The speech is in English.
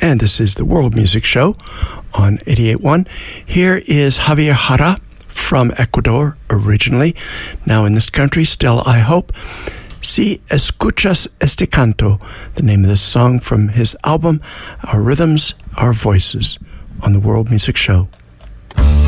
and this is the World Music Show on 88.1. Here is Javier Jara from Ecuador originally, now in this country, still I hope. Si Escuchas Este Canto, the name of this song from his album, Our Rhythms, Our Voices, on the World Music Show.